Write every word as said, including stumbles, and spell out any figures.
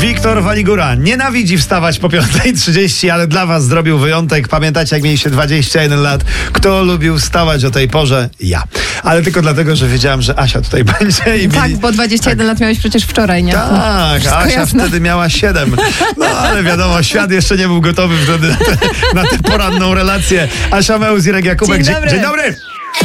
Wiktor Waligura nienawidzi wstawać po piątej trzydzieści, ale dla was zrobił wyjątek. Pamiętacie, jak mieliście dwadzieścia jeden lat? Kto lubił wstawać o tej porze? Ja. Ale tylko dlatego, że wiedziałem, że Asia tutaj będzie. I Tak, mieli... bo dwadzieścia jeden lat miałeś przecież wczoraj, nie? Tak, Wszystko Asia jasne. wtedy miała siedem. No ale wiadomo, świat jeszcze nie był gotowy wtedy na tę na tę poranną relację. Asia Mełz, Irek Jakubek. Dzień dobry. Dzień dobry.